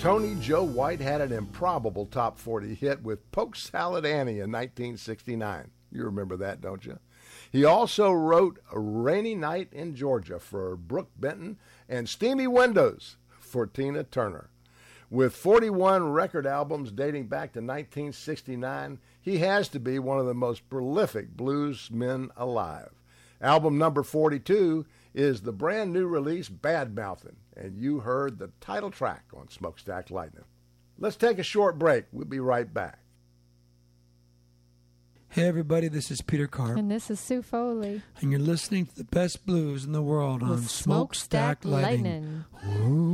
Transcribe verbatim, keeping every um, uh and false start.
Tony Joe White had an improbable top forty hit with Polk Salad Annie in nineteen sixty-nine. You remember that, don't you? He also wrote A Rainy Night in Georgia for Brooke Benton and Steamy Windows for Tina Turner. With forty-one record albums dating back to nineteen sixty-nine, he has to be one of the most prolific bluesmen alive. Album number forty-two is the brand new release Bad Mouthin', and you heard the title track on Smokestack Lightning. Let's take a short break. We'll be right back. Hey everybody, this is Peter Carp. And this is Sue Foley. And you're listening to the best blues in the world on With Smokestack Smokestack Lightning. Lightning. Ooh.